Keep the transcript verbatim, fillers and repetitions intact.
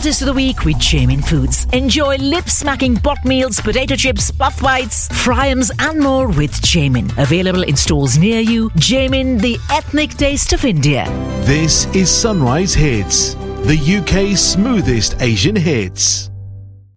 artist of the week with Jamin Foods. Enjoy lip-smacking pot meals, potato chips, puff bites, fryums and more with Jamin. Available in stores near you. Jamin, the ethnic taste of India. This is Sunrise Hits, the U K's smoothest Asian hits.